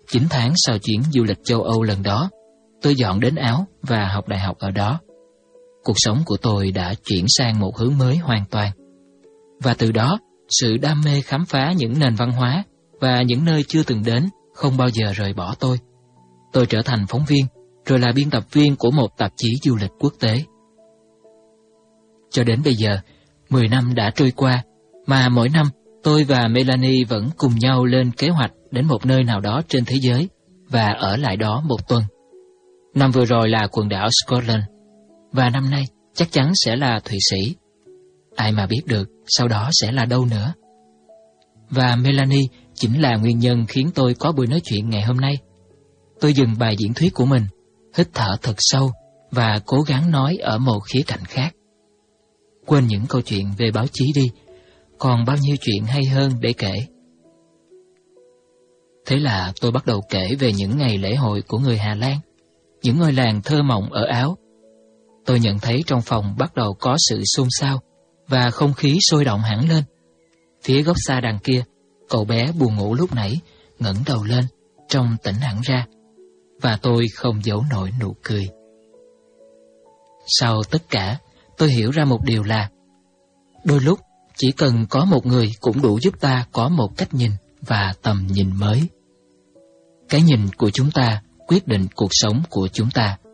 9 tháng sau chuyến du lịch châu Âu lần đó, tôi dọn đến Áo và học đại học ở đó. Cuộc sống của tôi đã chuyển sang một hướng mới hoàn toàn. Và từ đó, sự đam mê khám phá những nền văn hóa và những nơi chưa từng đến không bao giờ rời bỏ tôi. Tôi trở thành phóng viên, rồi là biên tập viên của một tạp chí du lịch quốc tế. Cho đến bây giờ, 10 năm đã trôi qua, mà mỗi năm tôi và Melanie vẫn cùng nhau lên kế hoạch đến một nơi nào đó trên thế giới và ở lại đó một tuần. Năm vừa rồi là quần đảo Scotland, và năm nay chắc chắn sẽ là Thụy Sĩ. Ai mà biết được sau đó sẽ là đâu nữa. Và Melanie chính là nguyên nhân khiến tôi có buổi nói chuyện ngày hôm nay. Tôi dừng bài diễn thuyết của mình, hít thở thật sâu và cố gắng nói ở một khía cạnh khác. Quên những câu chuyện về báo chí đi, còn bao nhiêu chuyện hay hơn để kể. Thế là tôi bắt đầu kể về những ngày lễ hội của người Hà Lan, những ngôi làng thơ mộng ở Áo. Tôi nhận thấy trong phòng bắt đầu có sự xôn xao và không khí sôi động hẳn lên. Phía góc xa đằng kia, cậu bé buồn ngủ lúc nãy ngẩng đầu lên, trông tỉnh hẳn ra, và tôi không giấu nổi nụ cười. Sau tất cả, tôi hiểu ra một điều là đôi lúc chỉ cần có một người cũng đủ giúp ta có một cách nhìn và tầm nhìn mới. Cái nhìn của chúng ta quyết định cuộc sống của chúng ta.